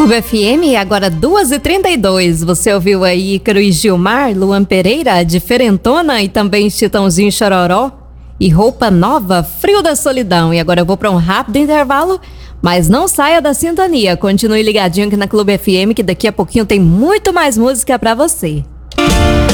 Clube FM, agora 2h32. Você ouviu aí Ícaro e Gilmar, Luan Pereira, Diferentona e também Chitãozinho Chororó e Roupa Nova, Frio da Solidão. E agora eu vou para um rápido intervalo, mas não saia da sintonia. Continue ligadinho aqui na Clube FM, que daqui a pouquinho tem muito mais música para você.